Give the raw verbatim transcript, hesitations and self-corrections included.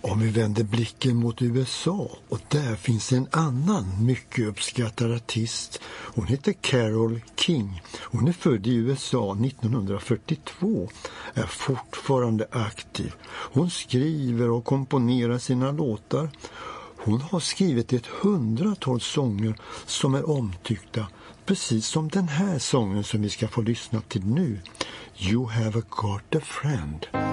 Om vi vänder blicken mot U S A, och där finns en annan mycket uppskattad artist. Hon heter Carole King. Hon är född i U S A nittonhundrafyrtiotvå, är fortfarande aktiv. Hon skriver och komponerar sina låtar. Hon har skrivit ett hundratal sånger som är omtyckta, precis som den här sången som vi ska få lyssna till nu. You have got a friend.